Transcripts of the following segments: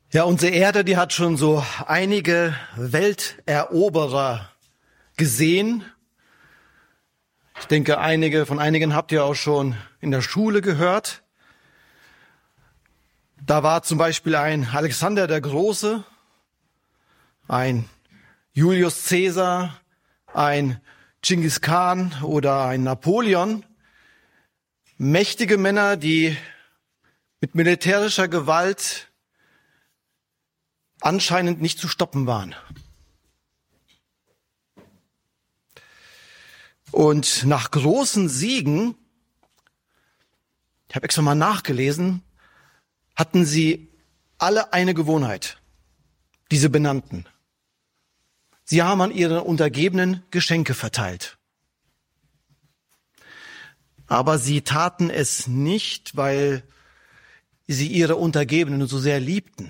Ja, unsere Erde, die hat schon so einige Welteroberer gesehen. Ich denke, von einigen habt ihr auch schon in der Schule gehört. Da war zum Beispiel ein Alexander der Große, ein Julius Caesar, ein Genghis Khan oder ein Napoleon. Mächtige Männer, die mit militärischer Gewalt anscheinend nicht zu stoppen waren. Und nach großen Siegen, ich habe extra mal nachgelesen, hatten sie alle eine Gewohnheit, diese Benannten. Sie haben an ihre Untergebenen Geschenke verteilt. Aber sie taten es nicht, weil sie ihre Untergebenen so sehr liebten,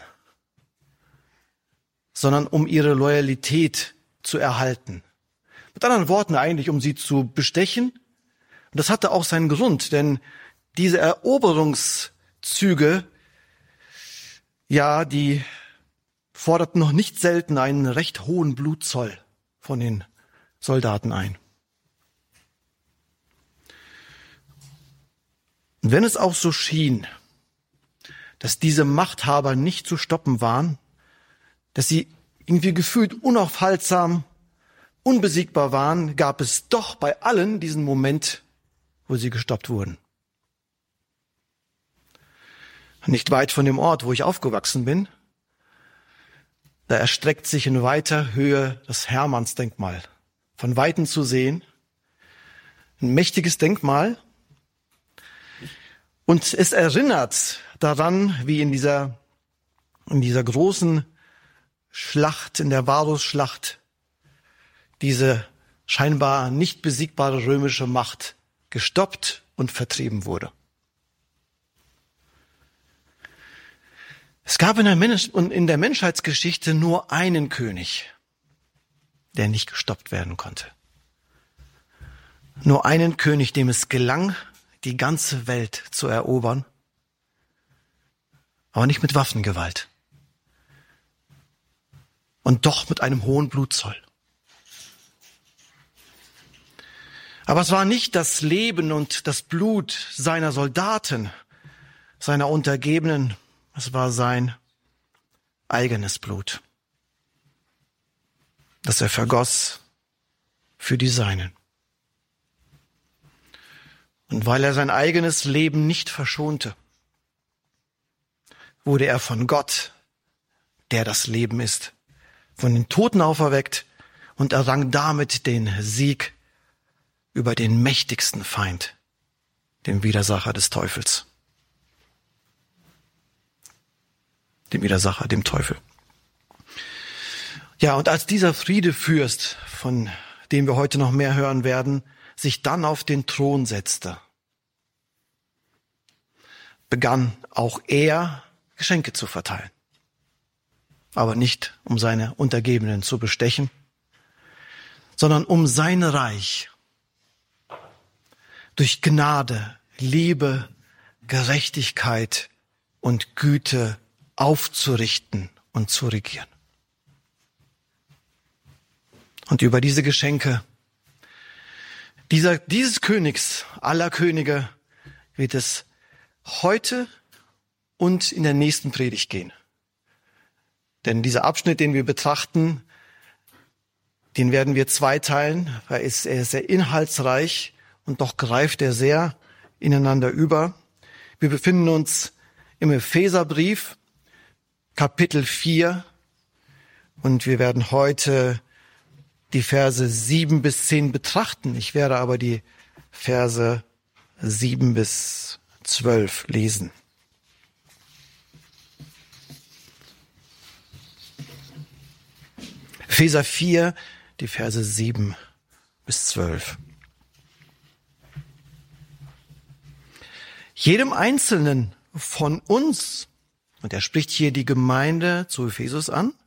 sondern um ihre Loyalität zu erhalten. Mit anderen Worten eigentlich, um sie zu bestechen. Und das hatte auch seinen Grund, denn diese Eroberungszüge, ja, die forderten noch nicht selten einen recht hohen Blutzoll von den Soldaten ein. Und wenn es auch so schien, dass diese Machthaber nicht zu stoppen waren, dass sie irgendwie gefühlt unaufhaltsam, unbesiegbar waren, gab es doch bei allen diesen Moment, wo sie gestoppt wurden. Nicht weit von dem Ort, wo ich aufgewachsen bin, da erstreckt sich in weiter Höhe das Hermannsdenkmal. Von Weitem zu sehen. Ein mächtiges Denkmal. Und es erinnert daran, wie in dieser großen Schlacht, in der Varusschlacht, diese scheinbar nicht besiegbare römische Macht gestoppt und vertrieben wurde. Es gab in der Menschheitsgeschichte nur einen König, der nicht gestoppt werden konnte. Nur einen König, dem es gelang, die ganze Welt zu erobern, aber nicht mit Waffengewalt. Und doch mit einem hohen Blutzoll. Aber es war nicht das Leben und das Blut seiner Soldaten, seiner Untergebenen, es war sein eigenes Blut, das er vergoss für die Seinen. Und weil er sein eigenes Leben nicht verschonte, wurde er von Gott, der das Leben ist, von den Toten auferweckt und errang damit den Sieg über den mächtigsten Feind, dem Widersacher des Teufels. Dem Widersacher, dem Teufel. Ja, und als dieser Friedefürst, von dem wir heute noch mehr hören werden, sich dann auf den Thron setzte, begann auch er Geschenke zu verteilen. Aber nicht, um seine Untergebenen zu bestechen, sondern um sein Reich durch Gnade, Liebe, Gerechtigkeit und Güte aufzurichten und zu regieren. Und über diese Geschenke dieses Königs aller Könige wird es heute und in der nächsten Predigt gehen. Denn dieser Abschnitt, den wir betrachten, den werden wir zweiteilen, weil er ist sehr inhaltsreich und doch greift er sehr ineinander über. Wir befinden uns im Epheserbrief, Kapitel 4, und wir werden heute die Verse 7 bis 10 betrachten. Ich werde aber die Verse 7 bis 12 lesen. Epheser 4, die Verse 7 bis 12. Jedem Einzelnen von uns, und er spricht hier die Gemeinde zu Ephesus an,